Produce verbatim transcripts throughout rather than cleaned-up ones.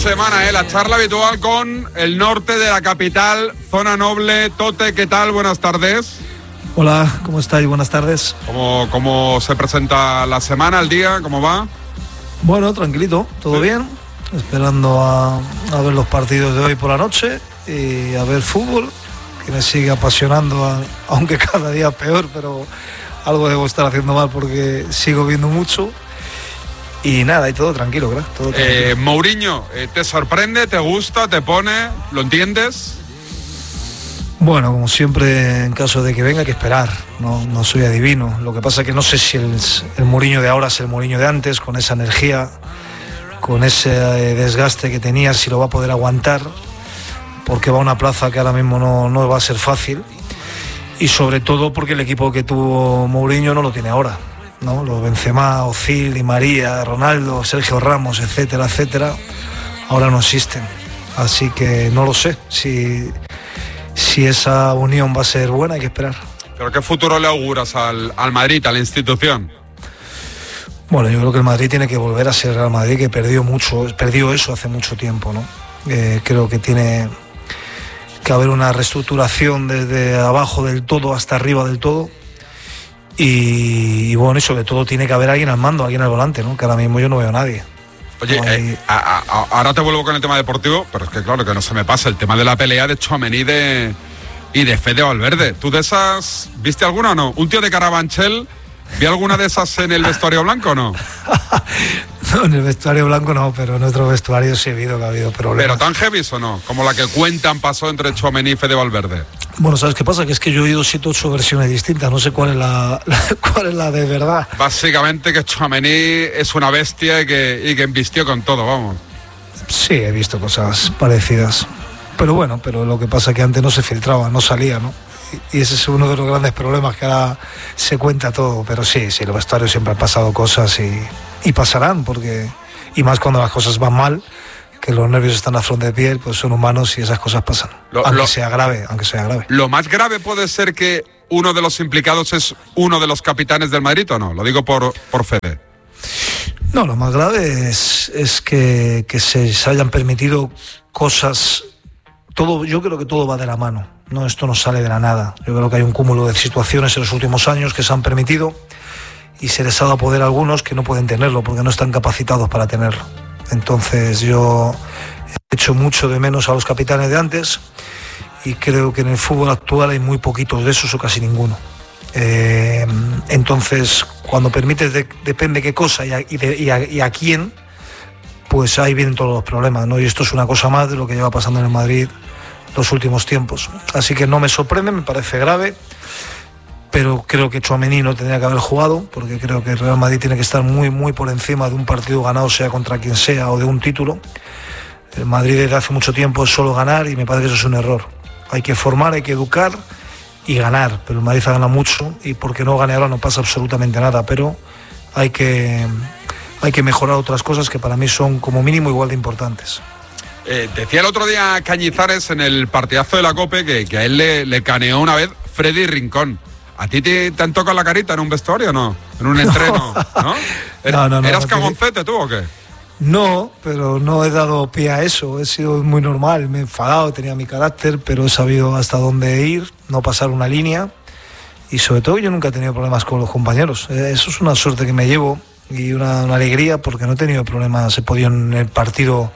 semana, ¿eh? La charla habitual con el norte de la capital, zona noble. Tote, ¿qué tal? Buenas tardes. Hola, ¿cómo estáis? Buenas tardes. ¿Cómo, cómo se presenta la semana, el día? ¿Cómo va? Bueno, tranquilito, todo sí. bien. Esperando a, a ver los partidos de hoy por la noche y a ver fútbol, que me sigue apasionando, a, aunque cada día peor, pero algo debo estar haciendo mal porque sigo viendo mucho. Y nada, y todo tranquilo, ¿verdad? Todo tranquilo. Eh, Mourinho, eh, ¿te sorprende, te gusta, te pone, lo entiendes? Bueno, como siempre, en caso de que venga, hay que esperar. No, no soy adivino. Lo que pasa es que no sé si el, el Mourinho de ahora es el Mourinho de antes, con esa energía, con ese desgaste que tenía, si lo va a poder aguantar, porque va a una plaza que ahora mismo no, no va a ser fácil. Y sobre todo porque el equipo que tuvo Mourinho no lo tiene ahora, ¿no? Los Benzema, Ozil, Di María, Ronaldo, Sergio Ramos, etcétera, etcétera, ahora no existen. Así que no lo sé si, si esa unión va a ser buena, hay que esperar. ¿Pero qué futuro le auguras al, al Madrid, a la institución? Bueno, yo creo que el Madrid tiene que volver a ser Real Madrid, que perdió mucho, perdió eso hace mucho tiempo, ¿no? Eh, creo que tiene que haber una reestructuración desde abajo del todo hasta arriba del todo. Y, y bueno, y sobre todo tiene que haber alguien al mando, alguien al volante, ¿no? Que ahora mismo yo no veo a nadie. Oye, no hay... eh, a, a, ahora te vuelvo con el tema deportivo, pero es que claro, que no se me pasa el tema de la pelea de Tchouaméni de, y de Fede Valverde. ¿Tú de esas viste alguna o no? ¿Un tío de Carabanchel, vi alguna de esas en el vestuario blanco o no? No, en el vestuario blanco no, pero en otro vestuario sí he visto que ha habido problemas. ¿Pero tan heavy o no? Como la que cuentan pasó entre Tchouaméni y Fede Valverde. Bueno, ¿sabes qué pasa? Que es que yo he oído siete o ocho versiones distintas, no sé cuál es la, la, cuál es la de verdad. Básicamente que Tchouaméni es una bestia y que, y que embistió con todo, vamos. Sí, he visto cosas parecidas. Pero bueno, pero lo que pasa es que antes no se filtraba, no salía, ¿no? Y, y ese es uno de los grandes problemas, que ahora se cuenta todo. Pero sí, sí, en los vestuarios siempre han pasado cosas y, y pasarán, porque y más cuando las cosas van mal, que los nervios están a flor de piel, pues son humanos y esas cosas pasan. Lo, aunque lo, sea grave, aunque sea grave. ¿Lo más grave puede ser que uno de los implicados es uno de los capitanes del Madrid o no? Lo digo por, por Fede. No, lo más grave es, es que, que se, se hayan permitido cosas. Todo, yo creo que todo va de la mano. No, esto no sale de la nada. Yo creo que hay un cúmulo de situaciones en los últimos años que se han permitido y se les ha dado poder a algunos que no pueden tenerlo porque no están capacitados para tenerlo. Entonces yo he hecho mucho de menos a los capitanes de antes y creo que en el fútbol actual hay muy poquitos de esos o casi ninguno. Eh, entonces cuando permites de, depende qué cosa y a, y, de, y, a, y a quién, pues ahí vienen todos los problemas, ¿no? Y esto es una cosa más de lo que lleva pasando en el Madrid los últimos tiempos. Así que no me sorprende, me parece grave, pero creo que Tchouaméni no tendría que haber jugado, porque creo que el Real Madrid tiene que estar muy, muy por encima de un partido ganado, sea contra quien sea, o de un título. El Madrid desde hace mucho tiempo es solo ganar y me parece que eso es un error. Hay que formar, hay que educar y ganar, pero el Madrid ha ganado mucho y porque no gane ahora no pasa absolutamente nada, pero hay que, hay que mejorar otras cosas que para mí son como mínimo igual de importantes. Eh, decía el otro día Cañizares en el partidazo de la COPE que, que a él le, le caneó una vez Freddy Rincón. ¿A ti te, te han tocado la carita en un vestuario o no? ¿En un entreno? ¿No? no, no, no ¿Eras no, cagoncete tú o qué? No, pero no he dado pie a eso. He sido muy normal, me he enfadado, tenía mi carácter, pero he sabido hasta dónde ir, no pasar una línea. Y sobre todo yo nunca he tenido problemas con los compañeros. Eso es una suerte que me llevo y una, una alegría porque no he tenido problemas. He podido en el partido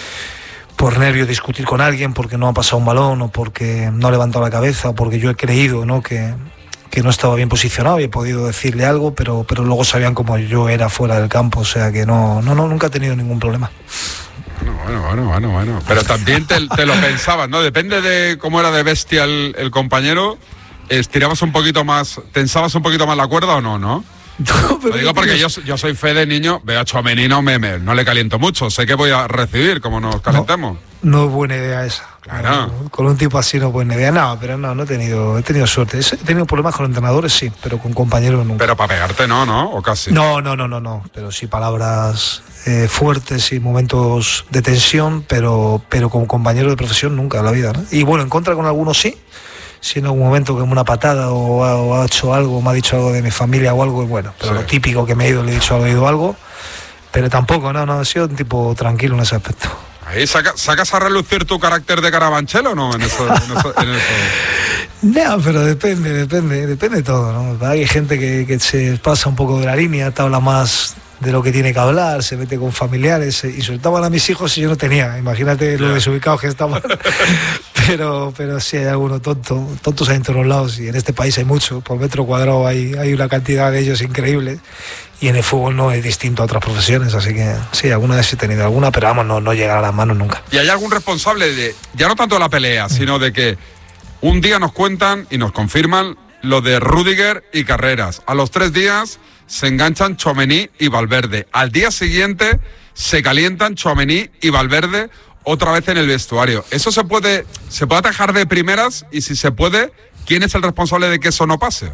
por nervio discutir con alguien porque no ha pasado un balón o porque no ha levantado la cabeza o porque yo he creído, ¿no?, que, que no estaba bien posicionado y he podido decirle algo, pero, pero luego sabían cómo yo era fuera del campo, o sea que no, no, no nunca he tenido ningún problema. Bueno, bueno, bueno, bueno, bueno. Pero también te, te lo pensabas, ¿no? Depende de cómo era de bestia el, el compañero, estirabas un poquito más, tensabas un poquito más la cuerda o no, ¿no? No, pero lo digo porque yo, yo soy Fede, niño, veo a Tchouaméni, no, me, me, no le caliento mucho, sé que voy a recibir como nos calentemos. No, no es buena idea esa. Claro. No, con un tipo así no es buena idea, no, pero no, no he tenido, he tenido suerte. He tenido problemas con entrenadores, sí, pero con compañeros nunca. Pero para pegarte no, ¿no? O casi. No, no, no, no, no, pero sí palabras eh, fuertes y momentos de tensión, pero, pero con compañeros de profesión nunca en la vida, ¿no? Y bueno, en contra con algunos sí. Si en algún momento como una patada o ha, o ha hecho algo, me ha dicho algo de mi familia o algo, y bueno, pero sí. Lo típico que me he ido, le he dicho al oído algo, pero tampoco, no, no, he sido un tipo tranquilo en ese aspecto. Ahí saca, ¿Sacas a relucir tu carácter de Carabanchel o no en eso? En eso, en eso? No, pero depende, depende, depende de todo, ¿no? Hay gente que, que se pasa un poco de la línea, te habla más de lo que tiene que hablar, se mete con familiares, insultaban a mis hijos y yo no tenía, imagínate lo desubicados que estaban. pero pero sí hay alguno tonto, tontos hay en todos lados y en este país hay mucho, por metro cuadrado hay, hay una cantidad de ellos increíble y en el fútbol no es distinto a otras profesiones, así que sí, alguna vez he tenido alguna, pero vamos, no, no llegar a las manos nunca. ¿Y hay algún responsable de, ya no tanto de la pelea, sino de que un día nos cuentan y nos confirman lo de Rüdiger y Carreras, a los tres días se enganchan Tchouaméni y Valverde, al día siguiente se calientan Tchouaméni y Valverde otra vez en el vestuario? ¿Eso se puede, se puede atajar de primeras? Y si se puede, ¿quién es el responsable de que eso no pase?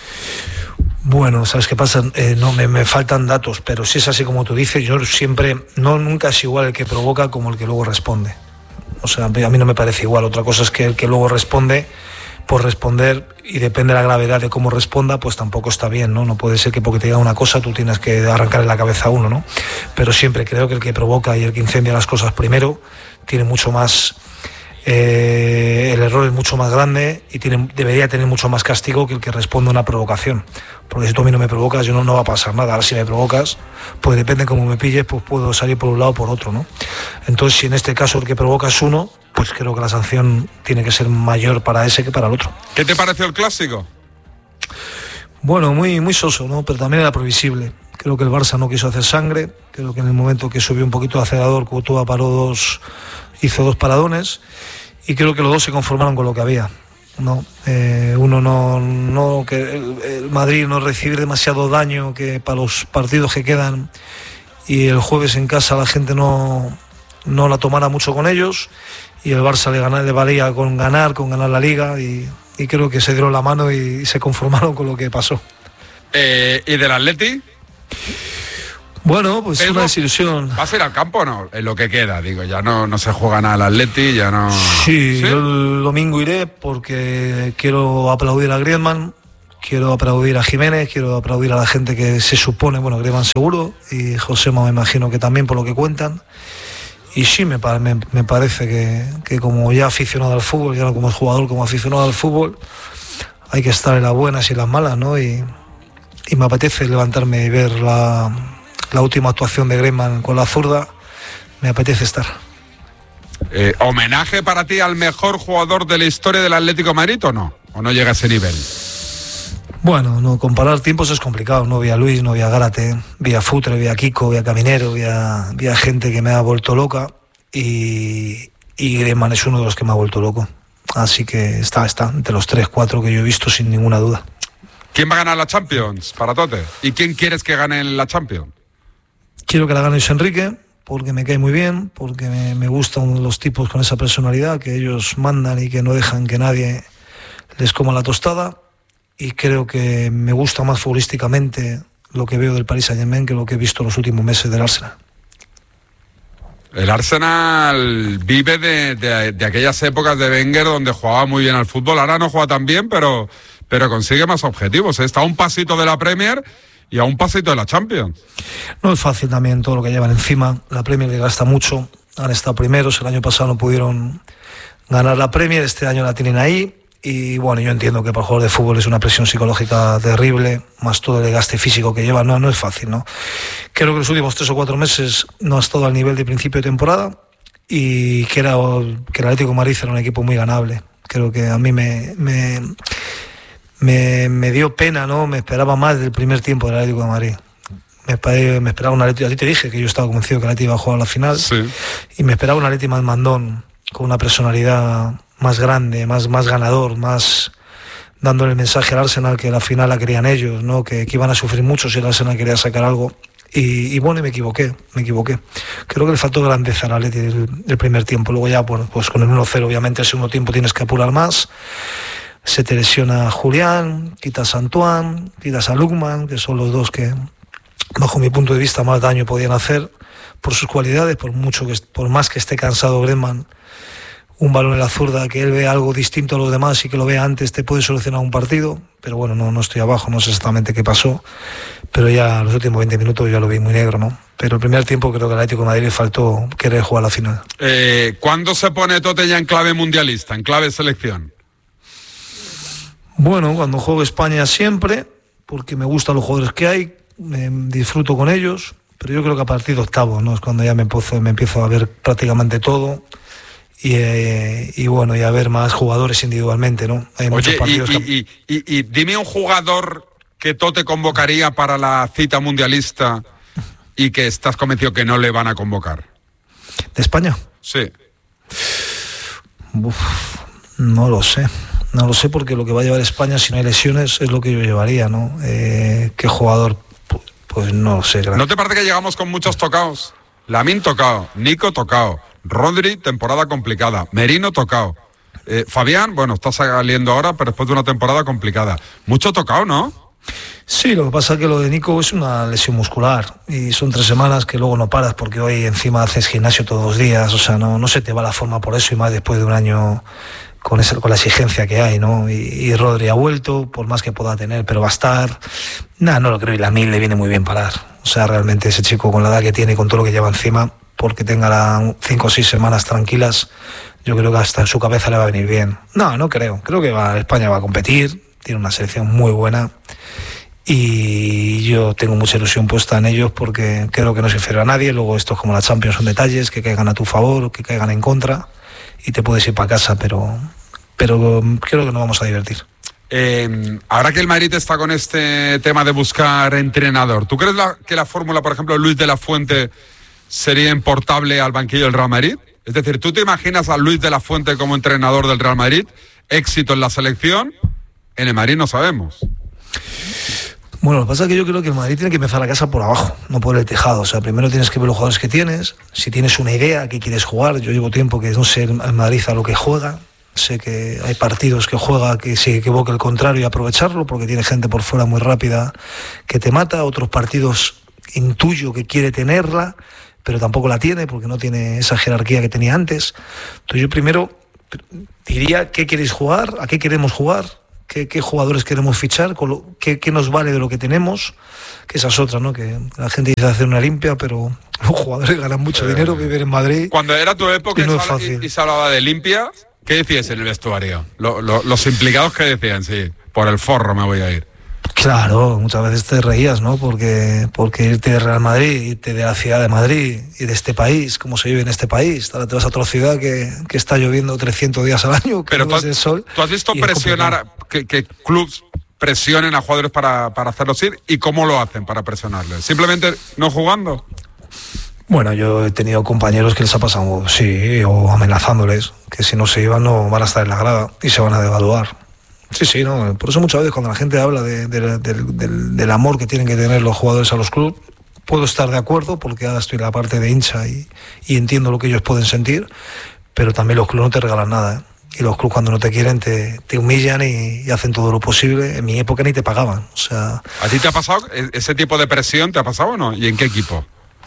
Bueno, ¿sabes qué pasa? Eh, no, me, me faltan datos, pero si es así como tú dices, yo siempre, no, nunca es igual el que provoca como el que luego responde. O sea, a mí no me parece igual. Otra cosa es que el que luego responde, por responder, y depende de la gravedad de cómo responda, pues tampoco está bien, ¿no? No puede ser que porque te diga una cosa tú tienes que arrancarle la cabeza a uno, ¿no? Pero siempre creo que el que provoca y el que incendia las cosas primero tiene mucho más... Eh, el error es mucho más grande y tiene, debería tener mucho más castigo que el que responde a una provocación, porque si tú a mí no me provocas, yo no, no va a pasar nada. Ahora si me provocas, pues depende de cómo me pilles, pues puedo salir por un lado o por otro, ¿no? Entonces, si en este caso el que provoca es uno, pues creo que la sanción tiene que ser mayor para ese que para el otro. ¿Qué te pareció el clásico? Bueno, muy, muy soso, ¿no? Pero también era previsible. Creo que el Barça no quiso hacer sangre, creo que en el momento que subió un poquito el acelerador, Courtois paró dos, hizo dos paradones, y creo que los dos se conformaron con lo que había, ¿no? Eh, uno no, no que el, el Madrid no recibir demasiado daño que para los partidos que quedan, y el jueves en casa la gente no, no la tomara mucho con ellos, y el Barça le, ganó, le valía con ganar, con ganar la Liga, y, y creo que se dieron la mano y, y se conformaron con lo que pasó. Eh, ¿Y del Atleti? Bueno, pues es una desilusión. ¿Vas a ir al campo o no? En lo que queda, digo, ya no, no se juega nada al Atleti, ya no... Sí, ¿Sí? Yo el domingo iré porque quiero aplaudir a Griezmann, quiero aplaudir a Jiménez, quiero aplaudir a la gente que se supone, bueno, Griezmann seguro, y Josema me imagino que también por lo que cuentan. Y sí, me, me, me parece que, que como ya aficionado al fútbol, ya no como jugador, como aficionado al fútbol, hay que estar en las buenas y en las malas, ¿no? Y, y me apetece levantarme y ver la... la última actuación de Griezmann con la zurda, me apetece estar. Eh, ¿Homenaje para ti al mejor jugador de la historia del Atlético de Madrid o no? ¿O no llega a ese nivel? Bueno, no, comparar tiempos es complicado. No vi a Luis, no vi a Gárate, vi a Futre, vi a Kiko, vi a Caminero, vi a, vi a gente que me ha vuelto loca, y, y Griezmann es uno de los que me ha vuelto loco. Así que está, está, entre los tres, cuatro que yo he visto sin ninguna duda. ¿Quién va a ganar la Champions, para Tote? ¿Y quién quieres que gane la Champions? Quiero que la gane Luis Enrique, porque me cae muy bien, porque me, me gustan los tipos con esa personalidad, que ellos mandan y que no dejan que nadie les coma la tostada, y creo que me gusta más futbolísticamente lo que veo del Paris Saint-Germain que lo que he visto los últimos meses del Arsenal. El Arsenal vive de, de, de aquellas épocas de Wenger donde jugaba muy bien al fútbol. Ahora no juega tan bien, pero, pero consigue más objetivos. Está a un pasito de la Premier y a un pasito de la Champions. No es fácil también todo lo que llevan encima. La Premier le gasta mucho. Han estado primeros. El año pasado no pudieron ganar la Premier. Este año la tienen ahí. Y bueno, yo entiendo que para el jugador de fútbol es una presión psicológica terrible, más todo el desgaste físico que lleva. No, no es fácil, ¿no? Creo que los últimos tres o cuatro meses no ha estado al nivel de principio de temporada, y que, era, que el Atlético de Madrid era un equipo muy ganable. Creo que a mí me, me, me, me dio pena, ¿no? Me esperaba más del primer tiempo del Atlético de Madrid. Me, me esperaba un Atlético, a ti te dije que yo estaba convencido que el Atlético iba a jugar a la final, sí. Y me esperaba un Atlético más mandón, con una personalidad más grande, más, más ganador, más dándole el mensaje al Arsenal que la final la querían ellos, ¿no? Que, que iban a sufrir mucho si el Arsenal quería sacar algo. Y, y bueno, y me equivoqué, me equivoqué. Creo que le faltó grandeza al Atleti el, el primer tiempo. Luego ya, bueno, pues con el uno cero, obviamente el segundo tiempo tienes que apurar más. Se te lesiona Julián, quitas a Antoine, quitas a Lukman, que son los dos que, bajo mi punto de vista, más daño podían hacer por sus cualidades, por mucho que, por más que esté cansado Griezmann. un balón en la zurda, que él ve algo distinto a los demás y que lo vea antes, te puede solucionar un partido. Pero bueno, no, no estoy abajo, no sé exactamente qué pasó, pero ya los últimos veinte minutos ya lo vi muy negro, ¿no? Pero el primer tiempo creo que al Atlético de Madrid le faltó querer jugar la final. Eh, ¿Cuándo se pone Tote ya en clave mundialista, en clave selección? Bueno, cuando juego España siempre, porque me gustan los jugadores que hay, me disfruto con ellos, pero yo creo que a partir de octavos, ¿no? Es cuando ya me empiezo, me empiezo a ver prácticamente todo. Y, eh, y bueno, y a ver más jugadores individualmente, ¿no? Hay muchos Oye, partidos y, que... y, y, y dime un jugador que Tote convocaría para la cita mundialista y que estás convencido que no le van a convocar. ¿De España? Sí. Uf, no lo sé. No lo sé, porque lo que va a llevar España, si no hay lesiones, es lo que yo llevaría, ¿no? Eh, ¿Qué jugador? Pues no lo sé. Gracias. ¿No te parece que llegamos con muchos tocaos? Lamine tocado, Nico tocado, Rodri, temporada complicada, Merino tocado, eh, Fabián, bueno, está saliendo ahora, pero después de una temporada complicada. Mucho tocado, ¿no? Sí, lo que pasa es que lo de Nico es una lesión muscular y son tres semanas que luego no paras, porque hoy encima haces gimnasio todos los días, o sea, no, no se te va la forma por eso, y más después de un año con esa, con la exigencia que hay, ¿no? Y, y Rodri ha vuelto, por más que pueda tener, pero va a estar... Nada, no lo creo, y Lamine le viene muy bien parar. O sea, realmente ese chico con la edad que tiene y con todo lo que lleva encima, porque tenga la cinco o seis semanas tranquilas, yo creo que hasta en su cabeza le va a venir bien. No, no creo. Creo que va, España va a competir, tiene una selección muy buena y yo tengo mucha ilusión puesta en ellos, porque creo que no se inferior a nadie. Luego esto es como la Champions, son detalles que caigan a tu favor o que caigan en contra y te puedes ir para casa, pero, pero creo que nos vamos a divertir. Eh, ahora que el Madrid está con este tema de buscar entrenador, ¿tú crees la, que la fórmula, por ejemplo, Luis de la Fuente sería importable al banquillo del Real Madrid? Es decir, ¿tú te imaginas a Luis de la Fuente como entrenador del Real Madrid? Éxito en la selección, en el Madrid no sabemos. Bueno, lo que pasa es que yo creo que el Madrid tiene que empezar la casa por abajo, no por el tejado. O sea, primero tienes que ver los jugadores que tienes, si tienes una idea que quieres jugar. Yo llevo tiempo que no sé el Madrid a lo que juega. Sé que hay partidos que juega que se equivoca el contrario y aprovecharlo, porque tiene gente por fuera muy rápida que te mata. Otros partidos intuyo que quiere tenerla, pero tampoco la tiene, porque no tiene esa jerarquía que tenía antes. Entonces yo primero diría qué queréis jugar, a qué queremos jugar, qué, qué jugadores queremos fichar, con lo, qué, qué nos vale de lo que tenemos, que esa es otra, ¿no? Que la gente dice hacer una limpia, pero los jugadores ganan mucho eh, dinero, viven en Madrid. Cuando era tu época y, no es fácil. Y, y se hablaba de limpia, ¿qué decías en el vestuario? Lo, lo, los implicados que decían, sí, por el forro me voy a ir. Claro, muchas veces te reías, ¿no? Porque, porque irte de Real Madrid, irte de la ciudad de Madrid y de este país, como se vive en este país. Ahora te vas a otra ciudad que, que está lloviendo trescientos días al año, que pero no tú has, el sol. ¿Tú has visto presionar, que, que clubs presionen a jugadores para, para hacerlos ir? ¿Y cómo lo hacen para presionarles? ¿Simplemente no jugando? Bueno, yo he tenido compañeros que les ha pasado, sí, o amenazándoles, que si no se iban no van a estar en la grada y se van a devaluar. Sí, sí, no. Por eso muchas veces cuando la gente habla de, de, de, del, del amor que tienen que tener los jugadores a los clubes, puedo estar de acuerdo, porque ahora estoy en la parte de hincha y, y entiendo lo que ellos pueden sentir, pero también los clubes no te regalan nada, ¿eh? Y los clubes cuando no te quieren te, te humillan y, y hacen todo lo posible. En mi época ni te pagaban, o sea... ¿A ti te ha pasado ese tipo de presión? ¿Te ha pasado o no? ¿Y en qué equipo?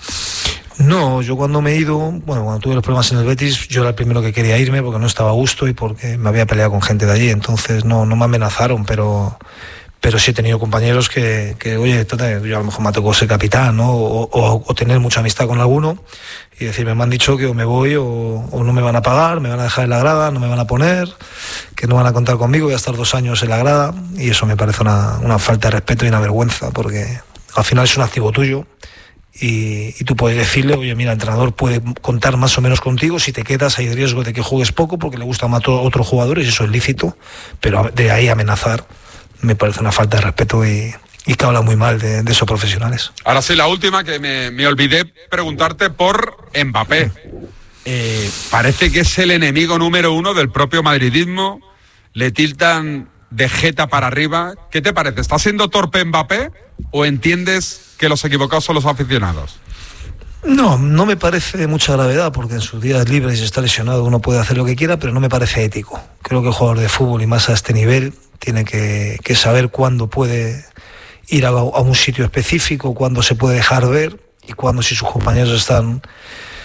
No, yo cuando me he ido, bueno, cuando tuve los problemas en el Betis, yo era el primero que quería irme porque no estaba a gusto y porque me había peleado con gente de allí, entonces no, no me amenazaron, pero, pero sí he tenido compañeros que, que oye, yo a lo mejor me tocó ser capitán, ¿no? O, o, o tener mucha amistad con alguno y decirme, me han dicho que o me voy o, o no me van a pagar, me van a dejar en la grada, no me van a poner, que no van a contar conmigo, voy a estar dos años en la grada, y eso me parece una, una falta de respeto y una vergüenza, porque al final es un activo tuyo. Y, y tú puedes decirle, oye, mira, el entrenador puede contar más o menos contigo, si te quedas hay riesgo de que juegues poco porque le gustan más a otros jugadores, y eso es lícito, pero de ahí amenazar me parece una falta de respeto y, y que habla muy mal de, de esos profesionales. Ahora sí, la última, que me, me olvidé preguntarte por Mbappé. Eh, parece que es el enemigo número uno del propio madridismo, le tildan de jeta para arriba. ¿Qué te parece? ¿Está siendo torpe Mbappé o entiendes que los equivocados son los aficionados? No, no me parece de mucha gravedad, porque en sus días libres, si está lesionado, uno puede hacer lo que quiera, pero no me parece ético. Creo que el jugador de fútbol, y más a este nivel, tiene que, que saber cuándo puede ir a, a un sitio específico, cuándo se puede dejar ver y cuándo, si sus compañeros están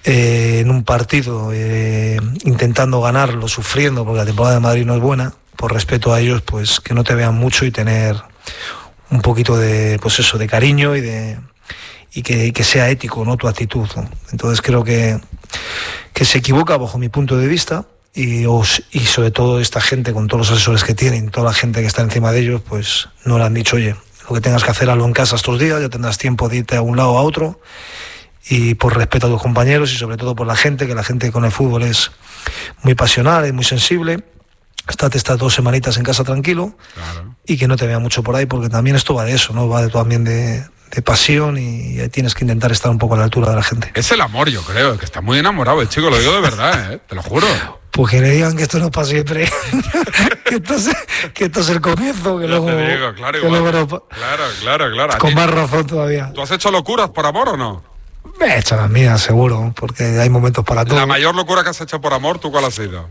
eh, en un partido eh, intentando ganarlo, sufriendo, porque la temporada de Madrid no es buena, por respeto a ellos, pues que no te vean mucho y tener un poquito de, pues eso, de cariño y de y que, que sea ético, ¿no?, tu actitud, ¿no? Entonces creo que, que se equivoca bajo mi punto de vista y, os, y sobre todo esta gente, con todos los asesores que tienen, toda la gente que está encima de ellos, pues no le han dicho, oye, lo que tengas que hacer, hazlo en casa estos días, ya tendrás tiempo de irte a un lado o a otro, y por respeto a tus compañeros y sobre todo por la gente, que la gente con el fútbol es muy pasional, es muy sensible. Estate estas dos semanitas en casa tranquilo, claro, y que no te vea mucho por ahí, porque también esto va de eso, ¿no? Va de, también de, de pasión y, y tienes que intentar estar un poco a la altura de la gente. Es el amor, yo creo, que está muy enamorado el chico, lo digo de verdad, ¿eh? Te lo juro. Pues que le digan que esto no es para siempre, que, esto es, que esto es el comienzo, que yo luego... Te digo, claro, que igual, luego no, claro, claro, claro. Con más razón todavía. ¿Tú has hecho locuras por amor o no? Me he hecho las mías, seguro, porque hay momentos para todo. La mayor locura que has hecho por amor, ¿tú cuál ha sido?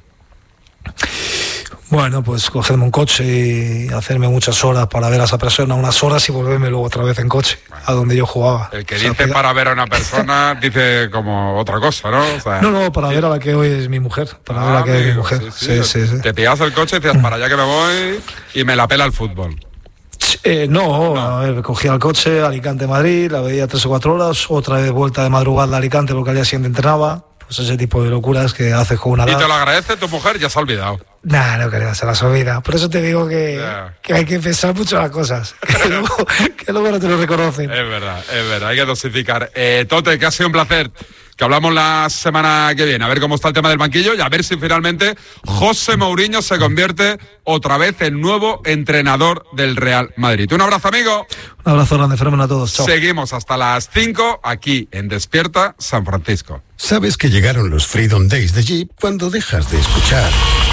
Bueno, pues cogerme un coche y hacerme muchas horas para ver a esa persona, unas horas, y volverme luego otra vez en coche, bueno, a donde yo jugaba. El que o sea, dice pega... para ver a una persona dice como otra cosa, ¿no? O sea, no, no, para sí. ver a la que hoy es mi mujer, para ah, ver a la que amigo, es mi mujer. Sí, sí, sí, sí, sí. Te pillas el coche y dices, para allá que me voy, y me la pela el fútbol. Eh, no, no, a ver, cogía el coche, Alicante-Madrid, la veía tres o cuatro horas, otra vez vuelta de madrugada a Alicante porque al día siguiente entrenaba. Pues ese tipo de locuras que haces con una edad. ¿Y te lo agradece tu mujer? Ya se ha olvidado. Nah, no creo, se las olvida. Por eso te digo que, yeah. que hay que pensar mucho las cosas, que luego, que luego no te lo reconocen. Es verdad, es verdad, hay que dosificar. Eh, Tote, que ha sido un placer. Que hablamos la semana que viene, a ver cómo está el tema del banquillo y a ver si finalmente José Mourinho se convierte otra vez en nuevo entrenador del Real Madrid. Un abrazo, amigo. Un abrazo grande, fenómeno a todos. Chao. Seguimos hasta las cinco aquí en Despierta San Francisco. Sabes que llegaron los Freedom Days de Jeep cuando dejas de escuchar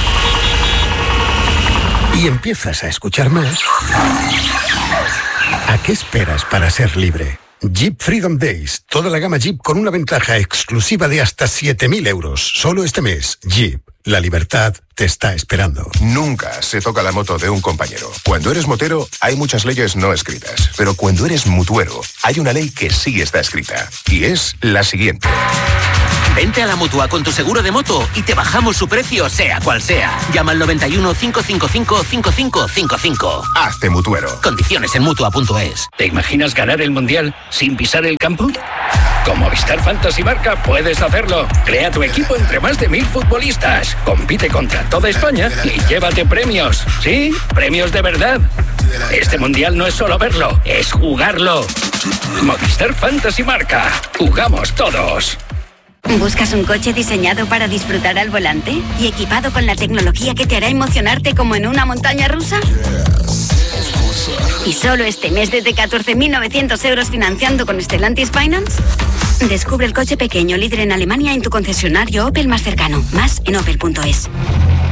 y empiezas a escuchar más. ¿A qué esperas para ser libre? Jeep Freedom Days, toda la gama Jeep con una ventaja exclusiva de hasta siete mil euros. Solo este mes, Jeep, la libertad te está esperando. Nunca se toca la moto de un compañero. Cuando eres motero, hay muchas leyes no escritas. Pero cuando eres mutuero, hay una ley que sí está escrita. Y es la siguiente. Vente a la Mutua con tu seguro de moto y te bajamos su precio, sea cual sea. Llama al noventa y uno, cinco cinco cinco, cinco cinco cinco cinco. Hazte mutuero. Condiciones en mutua punto es. ¿Te imaginas ganar el Mundial sin pisar el campo? Con Movistar Fantasy Marca puedes hacerlo. Crea tu equipo entre más de mil futbolistas. Compite contra toda España y llévate premios. Sí, premios de verdad. Este Mundial no es solo verlo, es jugarlo. Movistar Fantasy Marca. Jugamos todos. ¿Buscas un coche diseñado para disfrutar al volante y equipado con la tecnología que te hará emocionarte como en una montaña rusa? ¿Y solo este mes desde catorce mil novecientos euros financiando con Stellantis Finance? Descubre el coche pequeño líder en Alemania en tu concesionario Opel más cercano. Más en opel punto es.